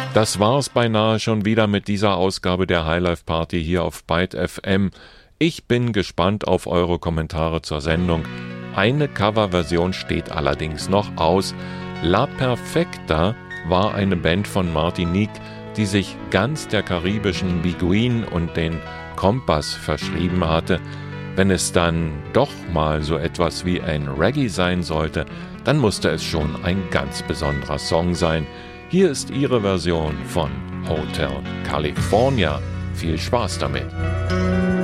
Das war's beinahe schon wieder mit dieser Ausgabe der Highlife Party hier auf Byte FM. Ich bin gespannt auf eure Kommentare zur Sendung. Eine Coverversion steht allerdings noch aus. La Perfecta war eine Band von Martinique, die sich ganz der karibischen Biguine und den Kompas verschrieben hatte. Wenn es dann doch mal so etwas wie ein Reggae sein sollte, dann musste es schon ein ganz besonderer Song sein. Hier ist ihre Version von Hotel California. Viel Spaß damit!